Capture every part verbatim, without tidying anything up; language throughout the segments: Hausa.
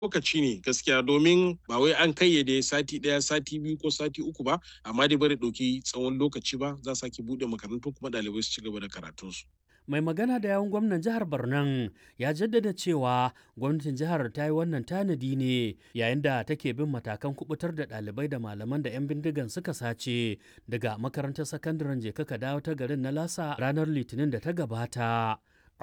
lokaci ne gaskiya domin ba wai an kayyade sati ɗaya sati biyu ko sati uku ba amma dai bari ɗauki tsawon lokaci ba za sake buɗe makarantu kuma ɗalibai su ci gaba da karatunsu. Mai magana da yawun gwamnan jihar Barnan ya jaddada cewa gwamnatin jihar ta yi wannan tanadi ne yayin da take bin matakan kubutar da ɗalibai da malaman da 'yan bindigan suka sace daga makarantar sakandaren Jeka dawo ta garin na Lasa ranar Litinin da ta gabata.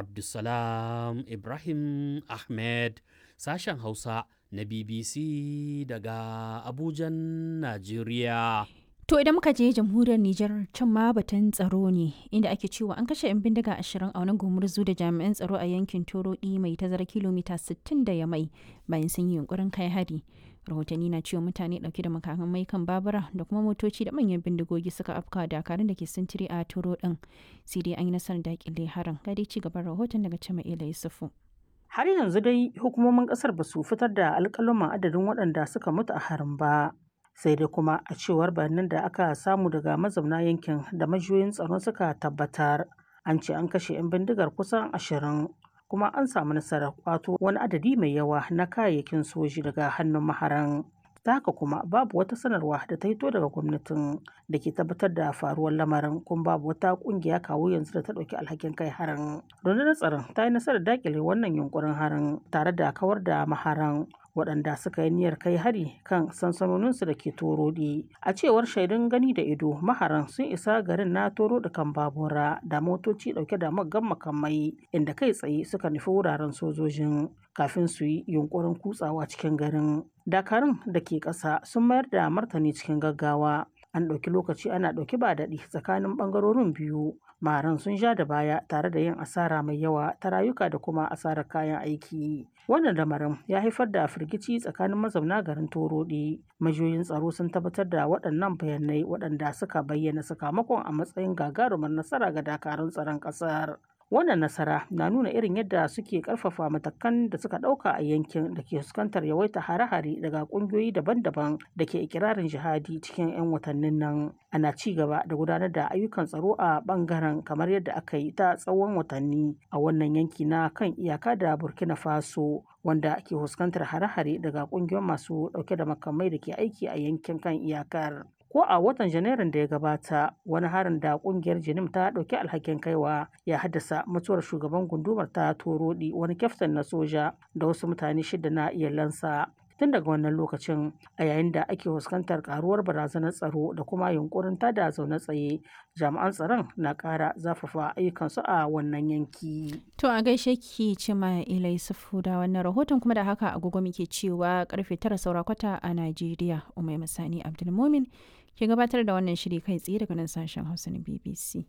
Abdulsalam Ibrahim Ahmed, sashen Hausa na B B C daga Abujan, Najeriya. To idan muka je jamhuriyar Nijar can ma batun tsaro ne inda ake cewa an kashe 'yan bindiga ashirin a wani gumurzu da jami'an tsaro a yankin Torodi mai tazarar kilomita sittin da Yamai bayan sun yi yunkurin kai hari. Rahotanni na cewa mutane dauke da makamai kan babura da kuma motoci da manyan bindigogi suka afka dakarun da ke sintiri a Toro din. Sai dai an yi nasarar dakile harin. Ga dai ci gaban rahoton daga Jama'ila Yusufu. Har yanzu dai hukumomin kasar ba su fitar da alƙaluman adadin waɗanda suka mutu a harin ba. Sai dai kuma a cewar bayanan da aka samu daga mazauna yankin da majiyoyin tsaro suka tabbatar an ce an kashe 'yan bindigar kusan ashirin kuma an samu nasarar kwato wani adadi mai yawa na kayayyakin soji daga hannun maharan. Ta haka kuma babu wata sanarwa da ta hito daga gwamnatin da ke tabbatar da faruwar lamarin kuma babu wata kungiya kawo yanzu da ta ɗauki alhakin kai harin. Rundunar tsaron ta yi nasarar dakile wannan yunkurin harin tare da kawar da maharan waɗanda suka yi niyyar kai hari kan sansanoninsu da ke Torodi. A cewar shaidun gani da ido, maharan sun isa garin na Toro da kan babura da motoci ɗauke da maggan makamai inda kai tsaye suka nufi wuraren sojojin kafin su yi yunkurin kutsawa cikin garin. Dakarun da ke ƙasa sun mayar da martani cikin gaggawa. An ɗauki lokaci ana ɗauki ba daɗi tsakanin ɓangarorin biyu. Maharan sun ja da baya tare da yin asara mai yawa ta rayuka da kuma asarar kayan aiki. Wannan lamarin ya haifar da firgici tsakanin mazauna garin Torodi. Majiyoyin tsaro sun tabbatar da waɗannan bayanai waɗanda suka bayyana sakamakon a matsayin gagarumar nasara ga dakarun tsaron ƙasar. Wannan nasara na nuna irin yadda suke ƙarfafa matakan da suka ɗauka a yankin da ke fuskantar yawaita hare-hare daga ƙungiyoyi daban-daban da ke ikirarin jihadi cikin 'yan watannin nan. Ana ci gaba da gudanar da ayyukan tsaro a ɓangaren kamar yadda aka yi ta tsawon watanni a wannan yanki na kan iyaka da Burkina Faso wanda ke fuskantar hare-hare daga ƙungiyoyin masu ɗauke da makamai da ke aiki a yankin kan iyakar. Ko a watan Janairun da ya gabata wani harin da kungiyar Jinim ta ɗauki alhakin kaiwa ya haddasa mutuwar shugaban gundumar ta Torodi wani kyaftin na soja da wasu mutane shida na iyalansa. Tun daga wannan lokacin a yayin da ake fuskantar karuwar barazanar tsaro da kuma yunkurin tada zaune tsaye jami'an tsaron na ƙara zafafa ayyukansu a wannan yanki. To a gaishe ki ce ma Ila Yusufu da wannan rahoton kuma da haka agogo muke cewa karfe tara saura kwata a Najeriya. Umai Masani Abdulmumin ke gabatar da wannan shiri kai tsaye daga nan sashen Hausa na B B C.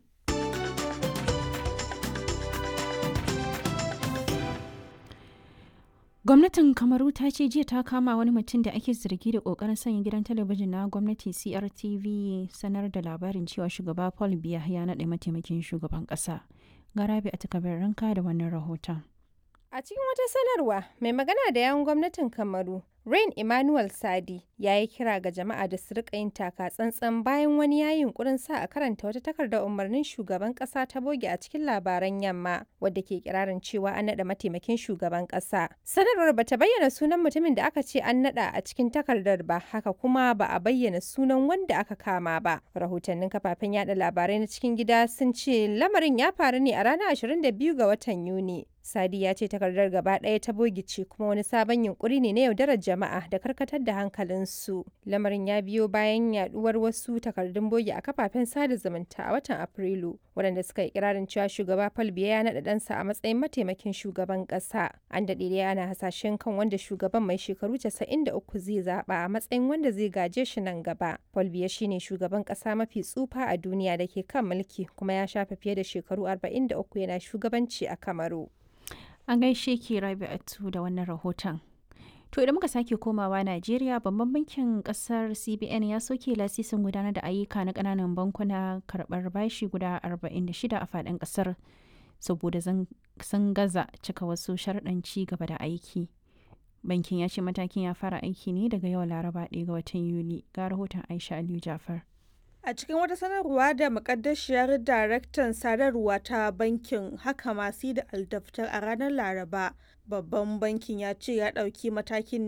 Gwamnatin Kamaru ta ce jiya ta kama wani mutum da ake zargi da kokarin sanya gidan talabijin na gwamnati C R T V sanar da labarin cewa shugaba Paul Biya ya naɗa mataimakin shugaban ƙasa. Garabi a takabar ranka da wannan rahoton. A cikin wata sanarwa, mai magana da yawun gwamnatin Kamaru, Rain Emmanuel Sadi, ya yi kira ga jama'a da su rika yin taka tsantsan bayan wani ya yi yunkurin sa a karanta wata takardar umarnin shugaban kasa ta boge a cikin labaran yamma, wadda ke kirarin cewa an naɗa mataimakin shugaban kasa. Sanarwar bata bayyana sunan mutumin da aka ce an naɗa a cikin takardar ba, haka kuma ba a bayyana sunan wanda aka kama ba. Rahotannin kafafen yada labarai na cikin gida sun ce lamarin ya faru ne a ranar ashirin da biyu ga watan Yuni. Sadi ya ce takardar gaba ɗaya ta bogi ce kuma wani sabon yunkuri ne na yaudarar jama'a da karkatar da hankalinsu. Lamarin ya biyo bayan yaduwar wasu takardun bogi a kafafen sada zumunta a watan Afrilu, waɗanda suka yi kirarin cewa shugaba Paul Biya ya naɗa ɗansa a matsayin mataimakin shugaban ƙasa. An daɗe dai ana hasashen kan wanda shugaban mai shekaru casa'in da uku zai zaɓa a matsayin wanda zai gaje shi nan gaba. Paul Biya shine shugaban ƙasa mafi tsufa a duniya da ke kan mulki kuma ya shafe fiye da shekaru arba'in da uku yana shugabanci a Kamaru. An gaishe ki Rabi'atu da wannan rahoton. To idan muka sake komawa Najeriya, babban bankin kasar C B N ya soke lasisin gudanar da ayyuka na kananan bankuna karɓar bashi guda arba'in da shida a faɗin kasar saboda sun gaza cika wasu sharɗan ci gaba da aiki. Bankin ya ce matakin ya fara aiki ne daga yau Laraba ɗaya ga watan Yuli. Ga rahoton Aisha Aliyu Jafar. A cikin wata sanarwa da mukaddashiyar daraktan sadarwa ta bankin haka masu da aldaftar a ranar Laraba, babban bankin ya ce ya ɗauki matakin